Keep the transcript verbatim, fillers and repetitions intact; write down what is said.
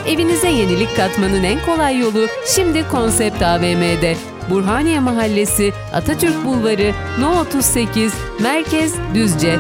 Evinize yenilik katmanın en kolay yolu şimdi Konsept A V M'de. Burhaniye Mahallesi, Atatürk Bulvarı, No otuz sekiz, Merkez, Düzce.